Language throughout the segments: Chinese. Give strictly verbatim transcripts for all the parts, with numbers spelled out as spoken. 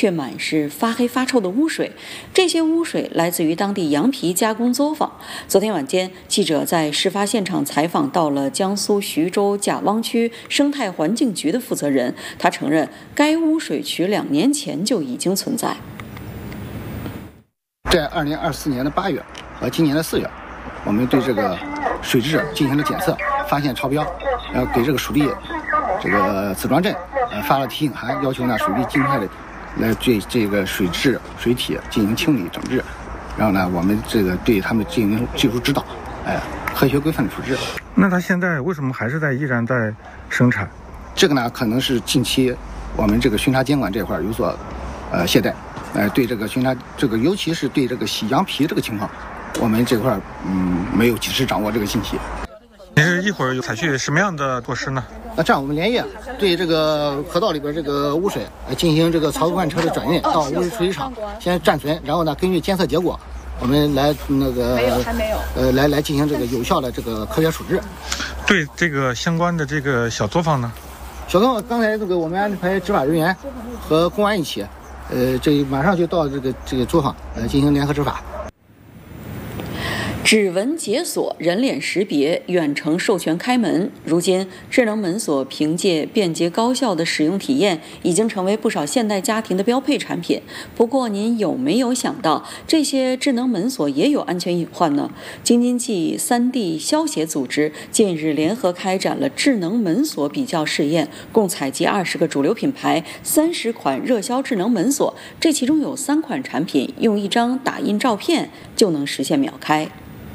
却满是发黑发臭的污水。这些污水来自于当地羊皮加工作坊。昨天晚间，记者在事发现场采访到了江苏徐州贾汪区生态环境局的负责人，他承认该污水渠两年前就已经存在。 在二零二四年的八月和今年的四月，我们对这个水质进行了检测，发现超标，然后给这个属地这个子庄镇呃发了提醒函，要求呢水利尽快的来对这个水质水体进行清理整治，然后呢我们这个对他们进行技术指导，哎、呃，科学规范的处置。 那他现在为什么还是在依然在生产？ 这个呢可能是近期我们这个巡查监管这块有所呃懈怠，呃对这个巡查这个尤其是对这个洗羊皮这个情况，我们这块嗯没有及时掌握这个信息。 您是一会儿有采取什么样的措施呢？ 那这样我们连夜对这个河道里边这个污水呃进行这个槽罐车的转运到污水处理厂先暂存，然后呢根据监测结果我们来那个没有还没有呃来来进行这个有效的这个科学处置。 对这个相关的这个小作坊呢， 小作坊刚才这个我们安排执法人员和公安一起，呃这马上就到这个这个作坊呃进行联合执法。 指纹解锁、人脸识别、远程授权开门，如今智能门锁凭借便捷高效的使用体验，已经成为不少现代家庭的标配产品。不过，您有没有想到，这些智能门锁也有安全隐患呢？京津冀三地消协组织近日联合开展了智能门锁比较试验，共采集二十个主流品牌、三十款热销智能门锁，这其中有三款产品用一张打印照片就能实现秒开。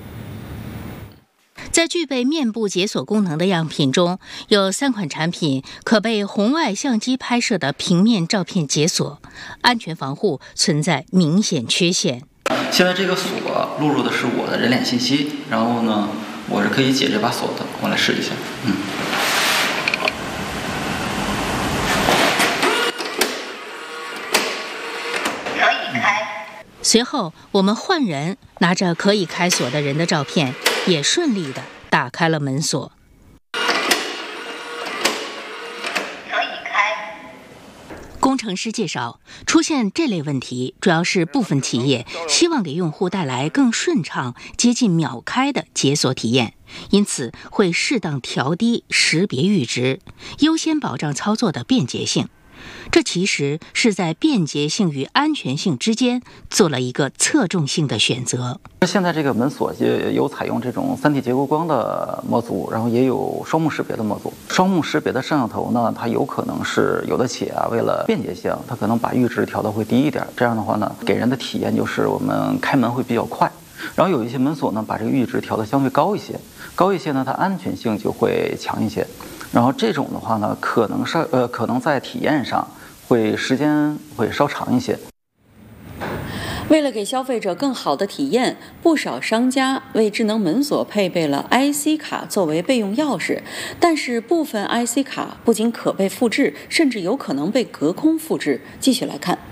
在具备面部解锁功能的样品中，有三款产品可被红外相机拍摄的平面照片解锁，安全防护存在明显缺陷。 现在这个锁录入的是我的人脸信息，然后呢，我是可以解这把锁的。我来试一下，嗯。 可以开。随后，我们换人，拿着可以开锁的人的照片，也顺利地打开了门锁。可以开。工程师介绍，出现这类问题，主要是部分企业希望给用户带来更顺畅、接近秒开的解锁体验，因此会适当调低识别阈值，优先保障操作的便捷性。这其实是在便捷性与安全性之间做了一个侧重性的选择。 现在这个门锁也有采用这种 三 D 结构光的模组，然后也有双目识别的模组。双目识别的摄像头呢，它有可能是有的企业啊，为了便捷性，它可能把阈值调得会低一点。这样的话呢，给人的体验就是我们开门会比较快。然后有一些门锁呢，把这个阈值调得相对高一些，高一些呢，它安全性就会强一些。然后这种的话呢，可能是呃，可能在体验上会时间会稍长一些。 为了给消费者更好的体验，不少商家为智能门锁配备了 I C 卡作为备用钥匙，但是部分 I C 卡不仅可被复制，甚至有可能被隔空复制。继续来看。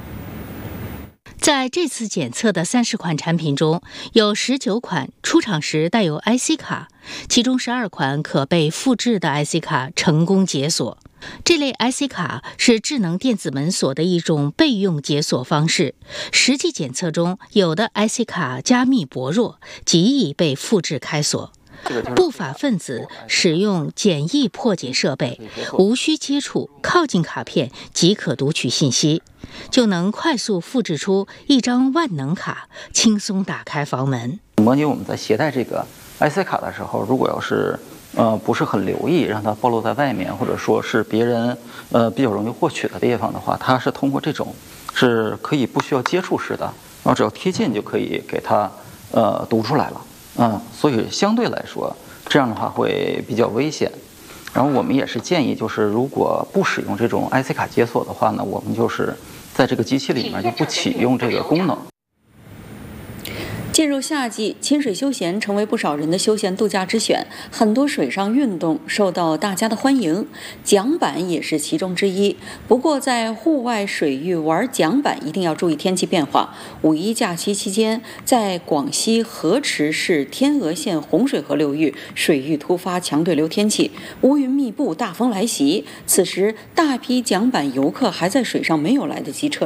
在这次检测的三十款产品中，有十九款出厂时带有 I C 卡，其中十二款可被复制的 I C 卡成功解锁。这类 I C 卡是智能电子门锁的一种备用解锁方式。实际检测中，有的 I C 卡加密薄弱，极易被复制开锁。不法分子使用简易破解设备，无需接触，靠近卡片即可读取信息，就能快速复制出一张万能卡，轻松打开房门。 模拟我们在携带这个 I C 卡的时候，如果要是呃不是很留意，让它暴露在外面，或者说是别人呃比较容易获取的地方的话，它是通过这种是可以不需要接触式的，然后只要贴近就可以给它呃读出来了。嗯，所以相对来说，这样的话会比较危险。然后我们也是建议，就是如果不使用这种 I C 卡解锁的话呢，我们就是在这个机器里面就不启用这个功能。 进入夏季，亲水休闲成为不少人的休闲度假之选，很多水上运动受到大家的欢迎，桨板也是其中之一。不过，在户外水域玩桨板一定要注意天气变化。五一假期期间，在广西河池市天鹅县洪水河流域，水域突发强对流天气，乌云密布，大风来袭。此时，大批桨板游客还在水上没有来得及撤